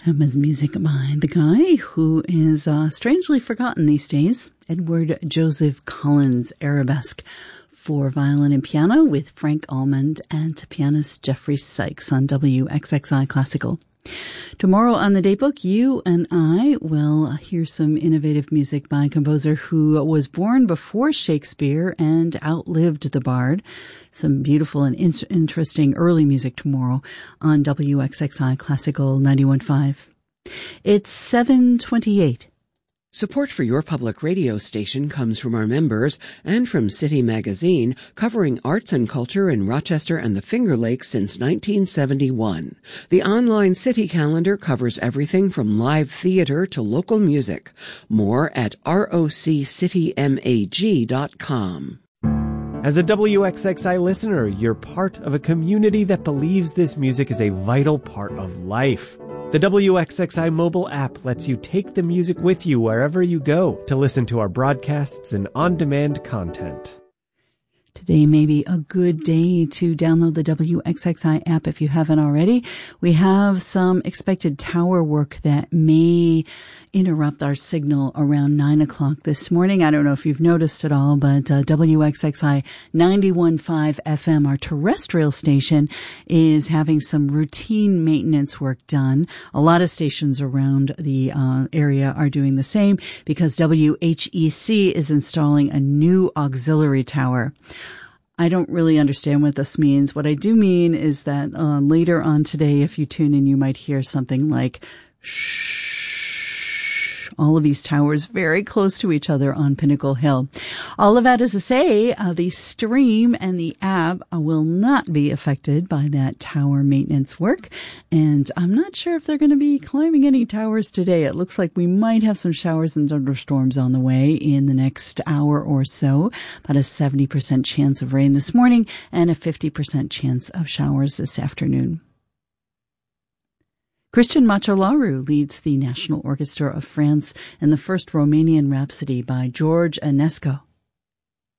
That was music by the guy who is strangely forgotten these days, Edward Joseph Collins, Arabesque for violin and piano with Frank Almond and pianist Jeffrey Sykes on WXXI Classical. Tomorrow on the Daybook, you and I will hear some innovative music by a composer who was born before Shakespeare and outlived the Bard. Some beautiful and interesting early music tomorrow on WXXI Classical 91.5. It's 7:28. Support for your public radio station comes from our members and from City Magazine, covering arts and culture in Rochester and the Finger Lakes since 1971. The online City calendar covers everything from live theater to local music. More at roccitymag.com. As a WXXI listener, you're part of a community that believes this music is a vital part of life. The WXXI mobile app lets you take the music with you wherever you go to listen to our broadcasts and on-demand content. Today may be a good day to download the WXXI app if you haven't already. We have some expected tower work that may interrupt our signal around 9 o'clock this morning. I don't know if you've noticed at all, but WXXI 91.5 FM, our terrestrial station, is having some routine maintenance work done. A lot of stations around the area are doing the same because WHEC is installing a new auxiliary tower. I don't really understand what this means. What I do mean is that later on today, if you tune in, you might hear something like shh. All of these towers very close to each other on Pinnacle Hill. All of that is to say, the stream and the app will not be affected by that tower maintenance work. And I'm not sure if they're going to be climbing any towers today. It looks like we might have some showers and thunderstorms on the way in the next hour or so. About a 70% chance of rain this morning and a 50% chance of showers this afternoon. Christian Machalaru leads the National Orchestra of France in the first Romanian Rhapsody by George Enescu.